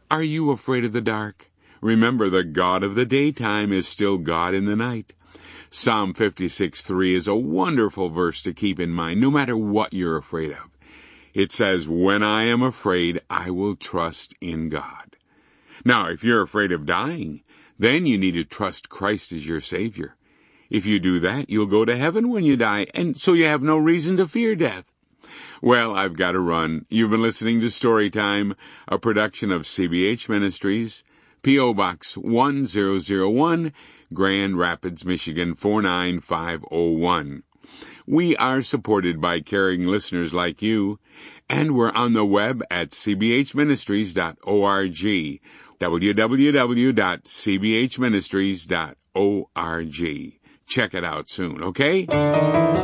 Are you afraid of the dark? Remember, the God of the daytime is still God in the night. Psalm 56:3 is a wonderful verse to keep in mind, no matter what you're afraid of. It says, "When I am afraid, I will trust in God." Now, if you're afraid of dying, then you need to trust Christ as your Savior. If you do that, you'll go to heaven when you die, and so you have no reason to fear death. Well, I've got to run. You've been listening to Storytime, a production of CBH Ministries, P.O. Box 1001, Grand Rapids, Michigan 49501. We are supported by caring listeners like you, and we're on the web at cbhministries.org, www.cbhministries.org. Check it out soon, okay?